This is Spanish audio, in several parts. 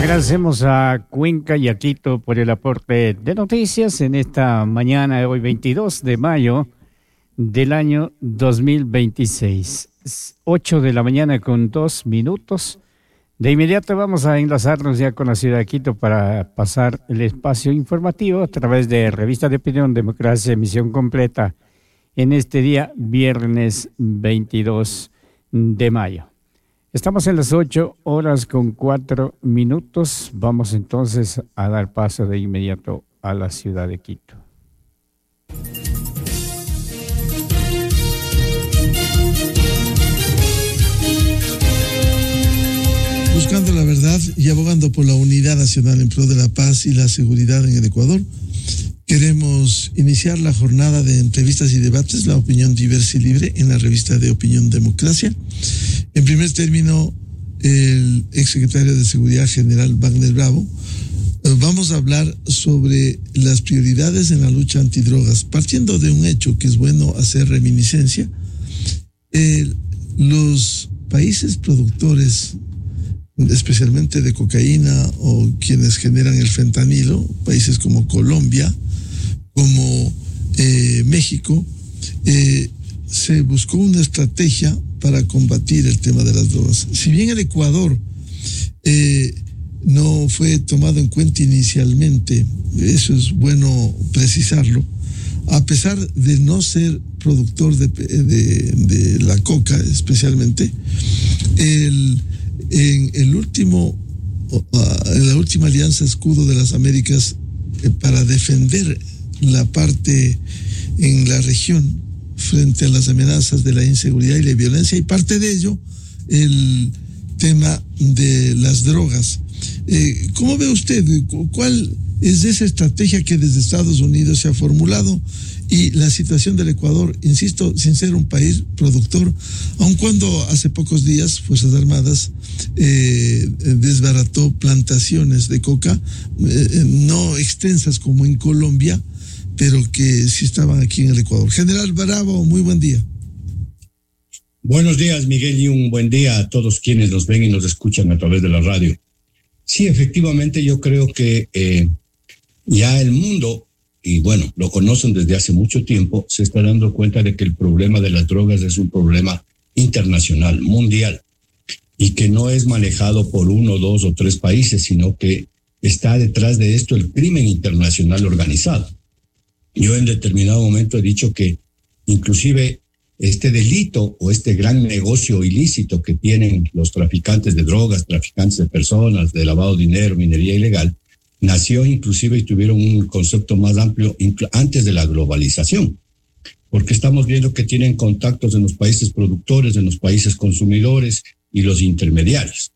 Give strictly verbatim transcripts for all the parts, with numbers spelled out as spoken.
Agradecemos a Cuenca y a Quito por el aporte de noticias en esta mañana de hoy, veintidós de mayo del año dos mil veintiséis. ocho de la mañana con dos minutos. De inmediato vamos a enlazarnos ya con la ciudad de Quito para pasar el espacio informativo a través de Revista de Opinión Democracia, emisión completa en este día, viernes veintidós de mayo. Estamos en las ocho horas con cuatro minutos. Vamos entonces a dar paso de inmediato a la ciudad de Quito. Buscando la verdad y abogando por la unidad nacional en pro de la paz y la seguridad en el Ecuador, queremos iniciar la jornada de entrevistas y debates, la opinión diversa y libre en la revista de Opinión Democracia. En primer término, el exsecretario de Seguridad General Wagner Bravo, vamos a hablar sobre las prioridades en la lucha antidrogas, partiendo de un hecho que es bueno hacer reminiscencia. Eh, los países productores, especialmente de cocaína o quienes generan el fentanilo, países como Colombia, como eh, México, eh, se buscó una estrategia para combatir el tema de las drogas. Si bien el Ecuador eh, no fue tomado en cuenta inicialmente, eso es bueno precisarlo, a pesar de no ser productor de, de, de la coca especialmente, el, en el último, en la última alianza Escudo de las Américas eh, para defender la parte en la región frente a las amenazas de la inseguridad y la violencia, y parte de ello el tema de las drogas. Eh, ¿Cómo ve usted? ¿Cuál es esa estrategia que desde Estados Unidos se ha formulado? Y la situación del Ecuador, insisto, sin ser un país productor, aun cuando hace pocos días Fuerzas Armadas eh, desbarató plantaciones de coca, eh, no extensas como en Colombia, pero que sí estaban aquí en el Ecuador. General Bravo, muy buen día. Buenos días, Miguel, y un buen día a todos quienes nos ven y nos escuchan a través de la radio. Sí, efectivamente, yo creo que eh, ya el mundo, y bueno, lo conocen desde hace mucho tiempo, se está dando cuenta de que el problema de las drogas es un problema internacional, mundial, y que no es manejado por uno, dos o tres países, sino que está detrás de esto el crimen internacional organizado. Yo en determinado momento he dicho que inclusive este delito o este gran negocio ilícito que tienen los traficantes de drogas, traficantes de personas, de lavado de dinero, minería ilegal, nació inclusive y tuvieron un concepto más amplio antes de la globalización, porque estamos viendo que tienen contactos en los países productores, en los países consumidores y los intermediarios.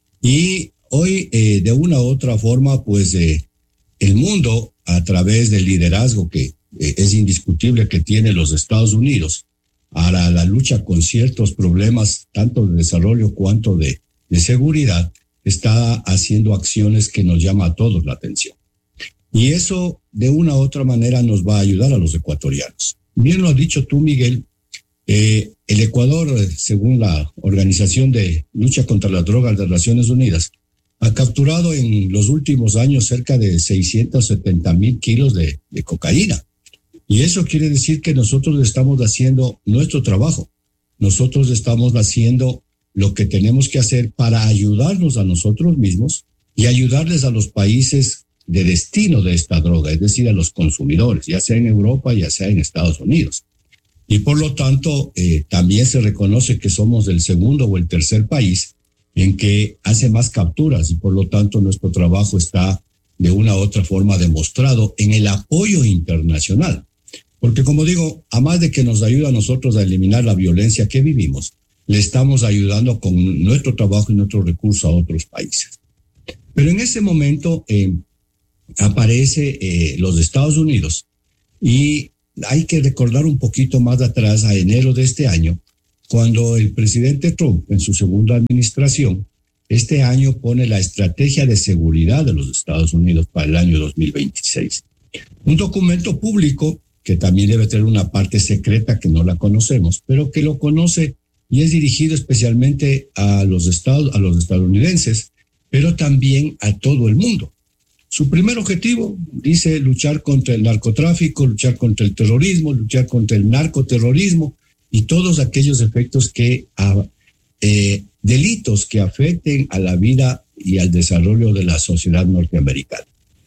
Y hoy, eh, de una u otra forma, pues eh, el mundo, a través del liderazgo que eh, es indiscutible que tiene los Estados Unidos para la lucha con ciertos problemas, tanto de desarrollo cuanto de, de seguridad, está haciendo acciones que nos llama a todos la atención. Y eso, de una u otra manera, nos va a ayudar a los ecuatorianos. Bien lo has dicho tú, Miguel, eh, el Ecuador, según la Organización de Lucha contra las Drogas de las Naciones Unidas, ha capturado en los últimos años cerca de seiscientos setenta mil kilos de, de cocaína. Y eso quiere decir que nosotros estamos haciendo nuestro trabajo. Nosotros estamos haciendo lo que tenemos que hacer para ayudarnos a nosotros mismos y ayudarles a los países de destino de esta droga, es decir, a los consumidores, ya sea en Europa, ya sea en Estados Unidos. Y por lo tanto, eh, también se reconoce que somos el segundo o el tercer país en que hace más capturas y por lo tanto nuestro trabajo está de una u otra forma demostrado en el apoyo internacional. Porque como digo, a más de que nos ayuda a nosotros a eliminar la violencia que vivimos, le estamos ayudando con nuestro trabajo y nuestro recurso a otros países. Pero en ese momento eh, aparece eh, los Estados Unidos y hay que recordar un poquito más atrás, a enero de este año, cuando el presidente Trump, en su segunda administración, este año pone la estrategia de seguridad de los Estados Unidos para el año dos mil veintiséis. Un documento público que también debe tener una parte secreta que no la conocemos, pero que lo conoce y es dirigido especialmente a los estados, a los estadounidenses pero también a todo el mundo. Su primer objetivo, dice, luchar contra el narcotráfico, luchar contra el terrorismo, luchar contra el narcoterrorismo y todos aquellos efectos que, eh, delitos que afecten a la vida y al desarrollo de la sociedad norteamericana.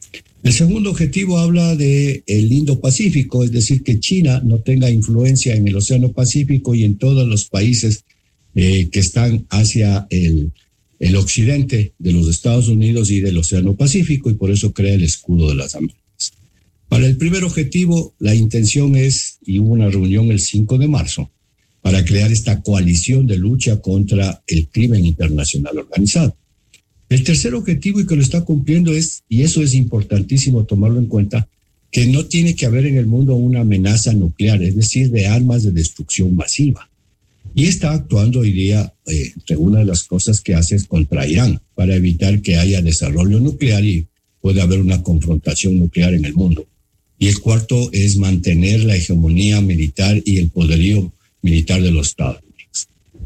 El segundo objetivo habla de el Indo-Pacífico, es decir, que China no tenga influencia en el Océano Pacífico y en todos los países eh, que están hacia el, el occidente de los Estados Unidos y del Océano Pacífico, y por eso crea el escudo de las Américas. Para el primer objetivo, la intención es, y hubo una reunión el cinco de marzo, para crear esta coalición de lucha contra el crimen internacional organizado. El tercer objetivo, y que lo está cumpliendo, es, y eso es importantísimo tomarlo en cuenta, que no tiene que haber en el mundo una amenaza nuclear, es decir, de armas de destrucción masiva. Y está actuando hoy día, eh, entre una de las cosas que hace es contra Irán, para evitar que haya desarrollo nuclear y pueda haber una confrontación nuclear en el mundo. Y el cuarto es mantener la hegemonía militar y el poderío militar de los Estados Unidos.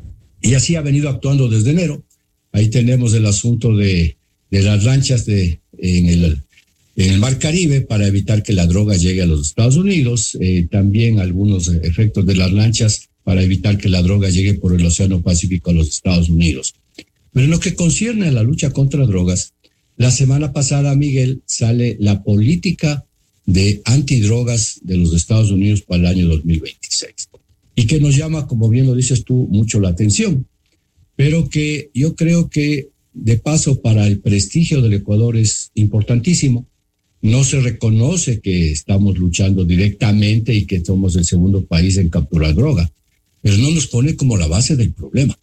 Y así ha venido actuando desde enero. Ahí tenemos el asunto de, de las lanchas de, en, el, en el Mar Caribe para evitar que la droga llegue a los Estados Unidos. Eh, también algunos efectos de las lanchas para evitar que la droga llegue por el Océano Pacífico a los Estados Unidos. Pero en lo que concierne a la lucha contra drogas, la semana pasada, Miguel, sale la política de antidrogas de los Estados Unidos para el año dos mil veintiséis. Y que nos llama, como bien lo dices tú, mucho la atención. Pero que yo creo que de paso para el prestigio del Ecuador es importantísimo. No se reconoce que estamos luchando directamente y que somos el segundo país en capturar droga, pero no nos pone como la base del problema.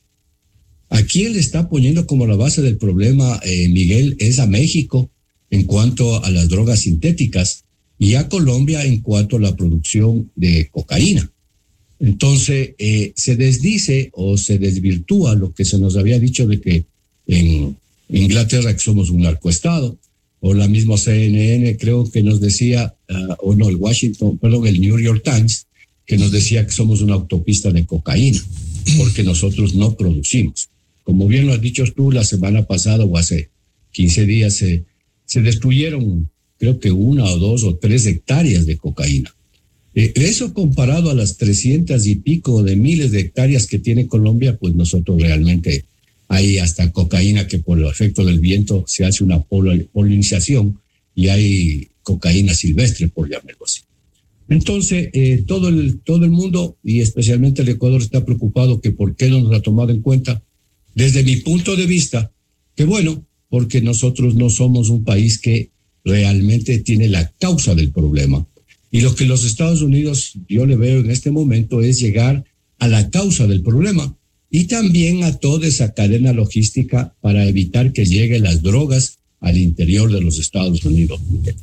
¿A quién le está poniendo como la base del problema, eh, Miguel? Es a México en cuanto a las drogas sintéticas y a Colombia en cuanto a la producción de cocaína. Entonces, eh, se desdice o se desvirtúa lo que se nos había dicho de que en Inglaterra que somos un narcoestado, o la misma C N N creo que nos decía, uh, o no, el Washington, perdón, el New York Times, que nos decía que somos una autopista de cocaína, porque nosotros no producimos. Como bien lo has dicho tú, la semana pasada o hace quince días se, se destruyeron, creo que una o dos o tres hectáreas de cocaína. Eh, eso comparado a las trescientas y pico de miles de hectáreas que tiene Colombia, pues nosotros realmente hay hasta cocaína que por el efecto del viento se hace una pol- polinización y hay cocaína silvestre, por llamarlo así. Entonces, eh, todo, el, todo el mundo y especialmente el Ecuador está preocupado que por qué no nos ha tomado en cuenta. Desde mi punto de vista, que bueno, porque nosotros no somos un país que realmente tiene la causa del problema. Y lo que los Estados Unidos, yo le veo en este momento, es llegar a la causa del problema y también a toda esa cadena logística para evitar que lleguen las drogas al interior de los Estados Unidos.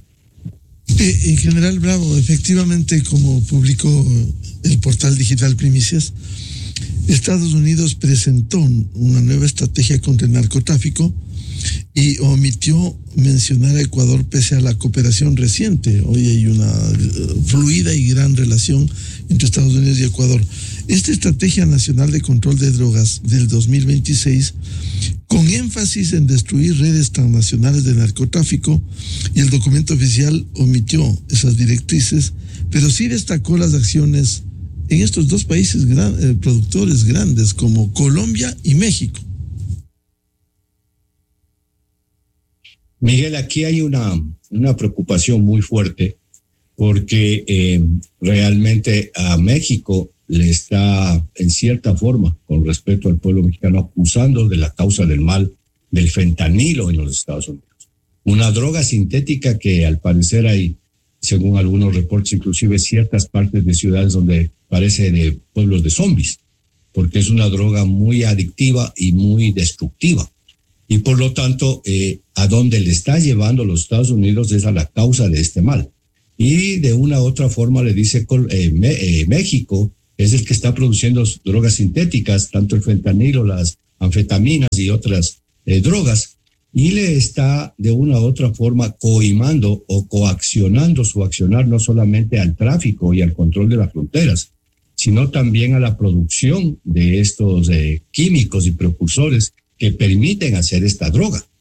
Eh, en general, Bravo, efectivamente, como publicó el portal digital Primicias, Estados Unidos presentó una nueva estrategia contra el narcotráfico y omitió mencionar a Ecuador pese a la cooperación reciente. Hoy hay una fluida y gran relación entre Estados Unidos y Ecuador. Esta Estrategia Nacional de Control de Drogas del dos mil veintiséis, con énfasis en destruir redes transnacionales de narcotráfico, y el documento oficial omitió esas directrices, pero sí destacó las acciones en estos dos países gran, eh, productores grandes como Colombia y México. Miguel, aquí hay una, una preocupación muy fuerte porque eh, realmente a México le está, en cierta forma, con respecto al pueblo mexicano, acusando de la causa del mal del fentanilo en los Estados Unidos. Una droga sintética que al parecer hay, según algunos reportes, inclusive ciertas partes de ciudades donde parece de pueblos de zombies, porque es una droga muy adictiva y muy destructiva. Y por lo tanto, eh, a donde le está llevando los Estados Unidos es a la causa de este mal. Y de una u otra forma le dice eh, me, eh, México es el que está produciendo drogas sintéticas, tanto el fentanilo, las anfetaminas y otras eh, drogas, y le está de una u otra forma coimando o coaccionando su accionar no solamente al tráfico y al control de las fronteras, sino también a la producción de estos eh, químicos y precursores que permiten hacer esta droga.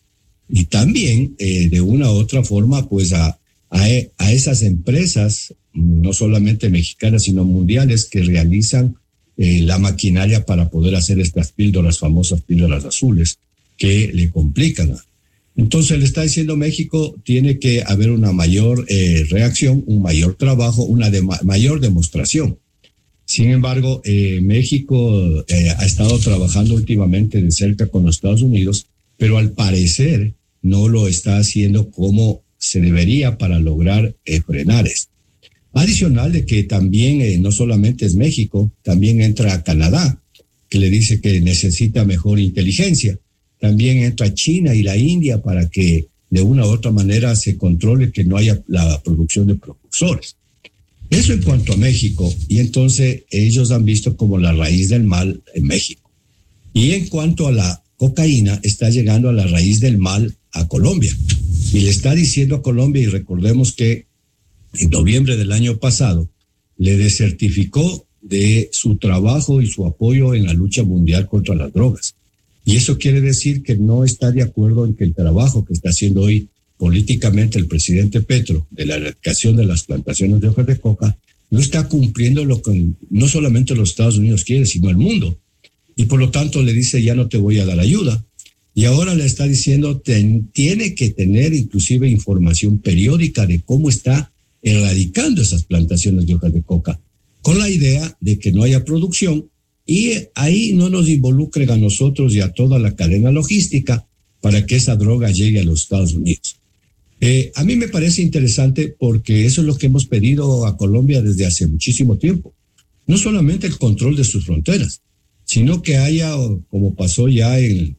y también eh, de una u otra forma pues a, a, a esas empresas, no solamente mexicanas sino mundiales, que realizan eh, la maquinaria para poder hacer estas píldoras, famosas píldoras azules, que le complican. Entonces le está diciendo México, tiene que haber una mayor eh, reacción, un mayor trabajo, una de ma- mayor demostración. Sin embargo, eh, México eh, ha estado trabajando últimamente de cerca con los Estados Unidos, pero al parecer no lo está haciendo como se debería para lograr eh, frenar esto. Adicional de que también eh, no solamente es México, también entra Canadá, que le dice que necesita mejor inteligencia. También entra China y la India para que de una u otra manera se controle que no haya la producción de propulsores. Eso en cuanto a México, y entonces ellos han visto como la raíz del mal en México. Y en cuanto a la cocaína, está llegando a la raíz del mal a Colombia. Y le está diciendo a Colombia, y recordemos que en noviembre del año pasado le desertificó de su trabajo y su apoyo en la lucha mundial contra las drogas. Y eso quiere decir que no está de acuerdo en que el trabajo que está haciendo hoy políticamente el presidente Petro de la erradicación de las plantaciones de hojas de coca no está cumpliendo lo que no solamente los Estados Unidos quieren, sino el mundo. Y por lo tanto le dice, ya no te voy a dar ayuda. Y ahora le está diciendo, ten, tiene que tener inclusive información periódica de cómo está erradicando esas plantaciones de hojas de coca, con la idea de que no haya producción y ahí no nos involucren a nosotros y a toda la cadena logística para que esa droga llegue a los Estados Unidos. Eh, a mí me parece interesante porque eso es lo que hemos pedido a Colombia desde hace muchísimo tiempo. No solamente el control de sus fronteras, sino que haya, como pasó ya en,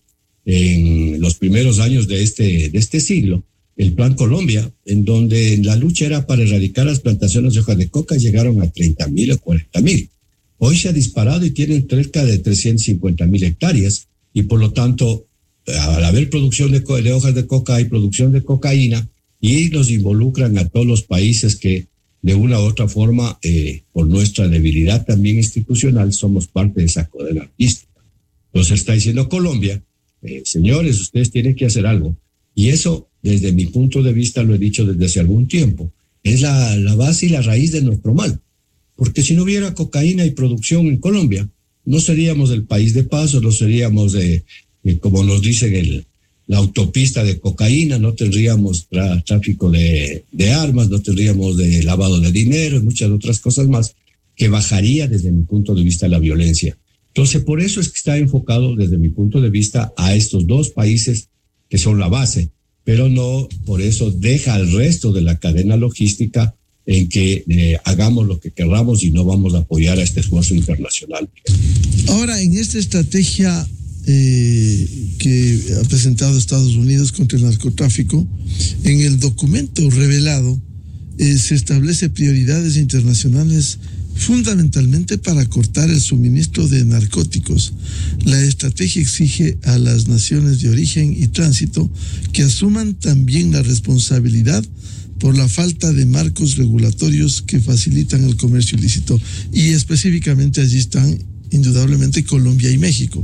en los primeros años de este, de este siglo, el Plan Colombia, en donde la lucha era para erradicar las plantaciones de hojas de coca, llegaron a treinta mil o cuarenta mil. Hoy se ha disparado y tienen cerca de trescientas cincuenta mil hectáreas y por lo tanto, al haber producción de, de hojas de coca, hay producción de cocaína y nos involucran a todos los países que de una u otra forma, eh, por nuestra debilidad también institucional, somos parte de esa cadena artística. Entonces está diciendo Colombia, eh, señores, ustedes tienen que hacer algo. Y eso, desde mi punto de vista, lo he dicho desde hace algún tiempo, es la, la base y la raíz de nuestro mal. Porque si no hubiera cocaína y producción en Colombia, no seríamos el país de paso, no seríamos de... como nos dicen, el, la autopista de cocaína, no tendríamos tra- tráfico de, de armas, no tendríamos de lavado de dinero y muchas otras cosas más, que bajaría desde mi punto de vista la violencia. Entonces, por eso es que está enfocado desde mi punto de vista a estos dos países que son la base, pero no por eso deja al resto de la cadena logística en que eh, hagamos lo que queramos y no vamos a apoyar a este esfuerzo internacional. Ahora, en esta estrategia Eh, que ha presentado Estados Unidos contra el narcotráfico, en el documento revelado eh, se establece prioridades internacionales fundamentalmente para cortar el suministro de narcóticos. La estrategia exige a las naciones de origen y tránsito que asuman también la responsabilidad por la falta de marcos regulatorios que facilitan el comercio ilícito. Y específicamente allí están indudablemente Colombia y México.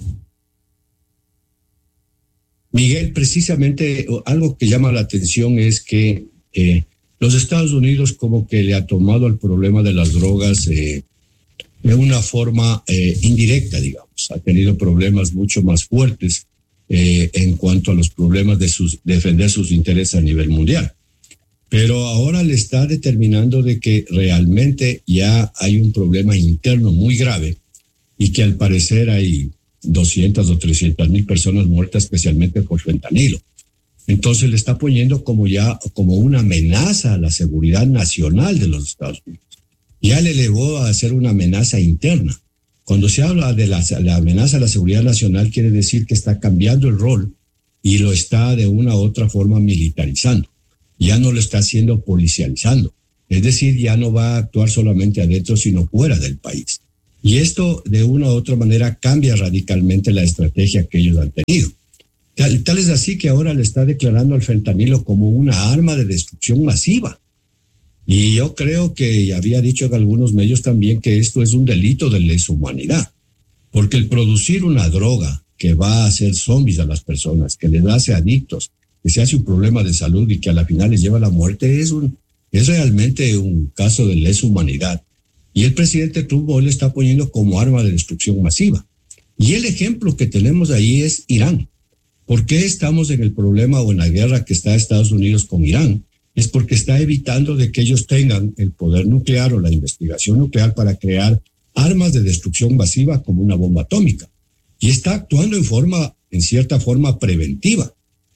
Miguel, precisamente algo que llama la atención es que eh, los Estados Unidos como que le ha tomado el problema de las drogas eh, de una forma eh, indirecta, digamos. Ha tenido problemas mucho más fuertes eh, en cuanto a los problemas de sus, defender sus intereses a nivel mundial. Pero ahora le está determinando de que realmente ya hay un problema interno muy grave y que al parecer hay doscientas o trescientas mil personas muertas, especialmente por fentanilo. Entonces le está poniendo como ya como una amenaza a la seguridad nacional de los Estados Unidos. Ya le elevó a ser una amenaza interna. Cuando se habla de la, la amenaza a la seguridad nacional, quiere decir que está cambiando el rol y lo está de una u otra forma militarizando. Ya no lo está haciendo policializando. Es decir, ya no va a actuar solamente adentro, sino fuera del país. Y esto, de una u otra manera, cambia radicalmente la estrategia que ellos han tenido. Tal, tal es así que ahora le está declarando al fentanilo como una arma de destrucción masiva. Y yo creo que había dicho en algunos medios también que esto es un delito de lesa humanidad. Porque el producir una droga que va a hacer zombies a las personas, que les hace adictos, que se hace un problema de salud y que a la final les lleva a la muerte, es, un, es realmente un caso de lesa humanidad. Y el presidente Trump hoy le está poniendo como arma de destrucción masiva. Y el ejemplo que tenemos ahí es Irán. ¿Por qué estamos en el problema o en la guerra que está Estados Unidos con Irán? Es porque está evitando de que ellos tengan el poder nuclear o la investigación nuclear para crear armas de destrucción masiva como una bomba atómica. Y está actuando en forma, en cierta forma preventiva,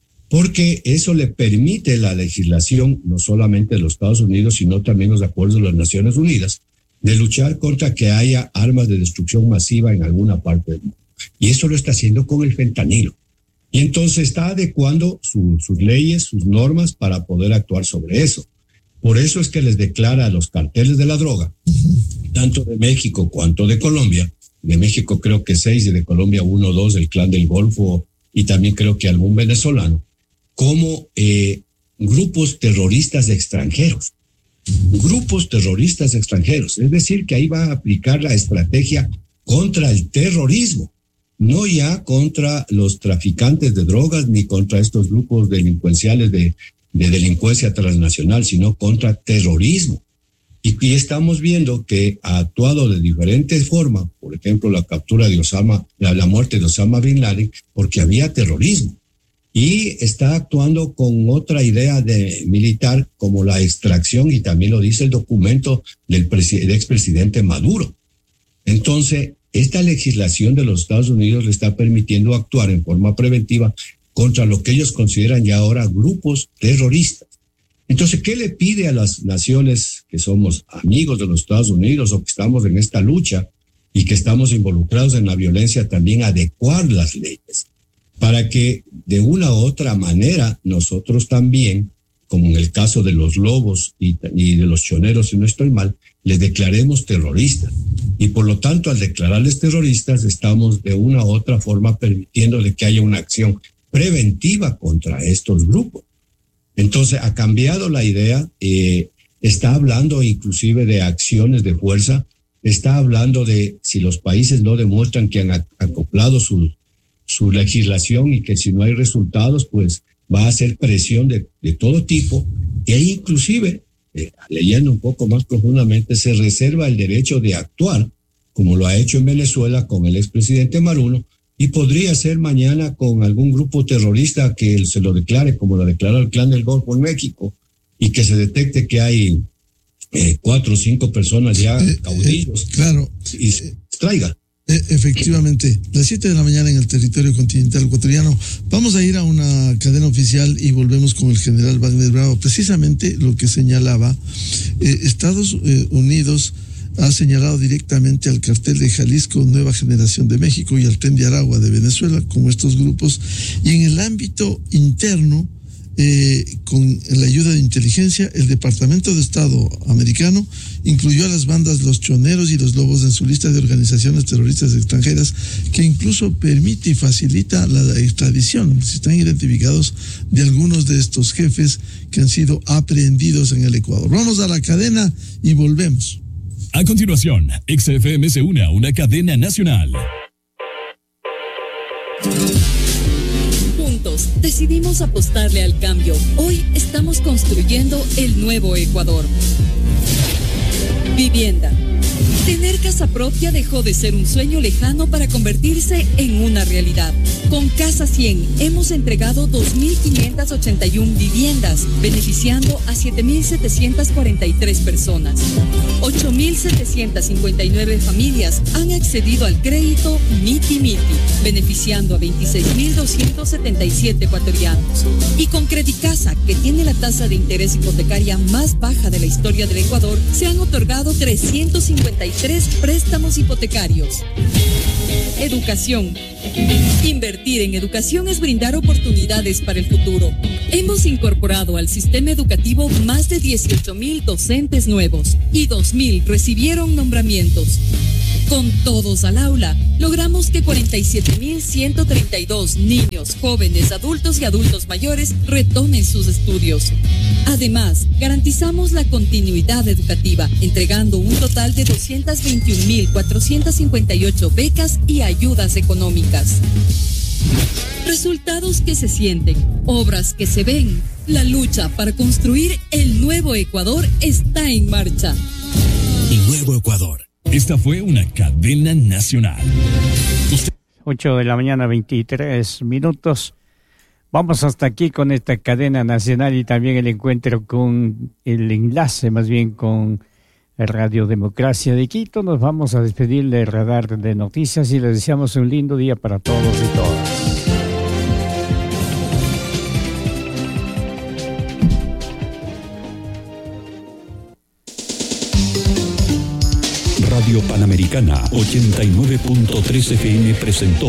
porque eso le permite la legislación, no solamente de los Estados Unidos, sino también los acuerdos de las Naciones Unidas, de luchar contra que haya armas de destrucción masiva en alguna parte del mundo. Y eso lo está haciendo con el fentanilo. Y entonces está adecuando su, sus leyes, sus normas para poder actuar sobre eso. Por eso es que les declara a los carteles de la droga, tanto de México cuanto de Colombia, de México creo que seis y de Colombia uno o dos, el Clan del Golfo y también creo que algún venezolano, como eh, grupos terroristas extranjeros. Grupos terroristas extranjeros. Es decir, que ahí va a aplicar la estrategia contra el terrorismo, no ya contra los traficantes de drogas ni contra estos grupos delincuenciales de, de delincuencia transnacional, sino contra terrorismo. Y, y estamos viendo que ha actuado de diferentes formas, por ejemplo, la captura de Osama, la, la muerte de Osama Bin Laden, porque había terrorismo. Y está actuando con otra idea de militar como la extracción, y también lo dice el documento del, del expresidente Maduro. Entonces, esta legislación de los Estados Unidos le está permitiendo actuar en forma preventiva contra lo que ellos consideran ya ahora grupos terroristas. Entonces, ¿qué le pide a las naciones que somos amigos de los Estados Unidos o que estamos en esta lucha y que estamos involucrados en la violencia también adecuar las leyes para que de una u otra manera nosotros también, como en el caso de los lobos y, y de los choneros, si no estoy mal, les declaremos terroristas? Y por lo tanto, al declararles terroristas, estamos de una u otra forma permitiendo de que haya una acción preventiva contra estos grupos. Entonces, ha cambiado la idea, eh, está hablando inclusive de acciones de fuerza, está hablando de si los países no demuestran que han acoplado su, su legislación y que si no hay resultados, pues va a hacer presión de, de todo tipo. E inclusive, eh, leyendo un poco más profundamente, se reserva el derecho de actuar, como lo ha hecho en Venezuela con el expresidente Maduro, y podría ser mañana con algún grupo terrorista que se lo declare, como lo declaró el Clan del Golfo en México, y que se detecte que hay eh, cuatro o cinco personas ya eh, caudillos. Eh, claro. Y se extraiga. Eh, efectivamente, las siete de la mañana en el territorio continental ecuatoriano. Vamos a ir a una cadena oficial y volvemos con el general Wagner Bravo. Precisamente lo que señalaba, eh, Estados eh, Unidos ha señalado directamente al cartel de Jalisco Nueva Generación de México y al Tren de Aragua de Venezuela como estos grupos, y en el ámbito interno, eh, con la ayuda de inteligencia, el Departamento de Estado americano incluyó a las bandas Los Choneros y Los Lobos en su lista de organizaciones terroristas extranjeras, que incluso permite y facilita la extradición. Si están identificados de algunos de estos jefes que han sido aprehendidos en el Ecuador. Vamos a la cadena y volvemos. A continuación, X F M se une a una cadena nacional. Juntos decidimos apostarle al cambio. Hoy estamos construyendo el nuevo Ecuador. Vivienda. Tener casa propia dejó de ser un sueño lejano para convertirse en una realidad. Con Casa cien hemos entregado dos mil quinientas ochenta y una viviendas, beneficiando a siete mil setecientas cuarenta y tres personas. ocho mil setecientas cincuenta y nueve familias han accedido al crédito Miti Miti, beneficiando a veintiséis mil doscientos setenta y siete ecuatorianos. Y con Credicasa, que tiene la tasa de interés hipotecaria más baja de la historia del Ecuador, se han otorgado trescientos cincuenta y tres préstamos hipotecarios. Educación. Invertir en educación es brindar oportunidades para el futuro. Hemos incorporado al sistema educativo más de dieciocho mil docentes nuevos y dos mil recibieron nombramientos. Con todos al aula, logramos que cuarenta y siete mil ciento treinta y dos niños, jóvenes, adultos y adultos mayores retomen sus estudios. Además, garantizamos la continuidad educativa, entregando un total de doscientas veintiún mil cuatrocientas cincuenta y ocho becas y ayudas económicas. Resultados que se sienten, obras que se ven. La lucha para construir el nuevo Ecuador está en marcha. Nuevo Ecuador. Esta fue una cadena nacional. Usted... ocho de la mañana, veintitrés minutos. Vamos hasta aquí con esta cadena nacional y también el encuentro con el enlace, más bien con Radio Democracia de Quito. Nos vamos a despedir del radar de noticias y les deseamos un lindo día para todos y todas. Radio Panamericana ochenta y nueve punto tres F M presentó